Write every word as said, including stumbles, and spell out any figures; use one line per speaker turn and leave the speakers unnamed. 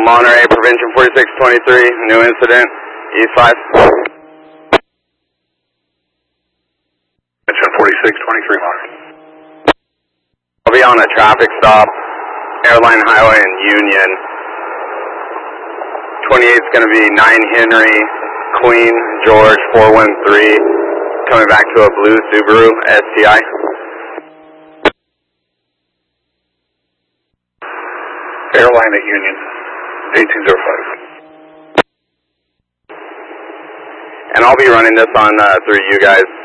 Monterey, Prevention forty-six twenty-three, new incident, East five.
Prevention forty-six twenty-three, Monterey.
I'll be on a traffic stop, Airline Highway and Union. twenty-eight is going to be nine Henry, Queen, George, four one three, coming back to a blue Subaru S T I.
Airline at Union, eighteen oh five.
And I'll be running this on uh, through you guys.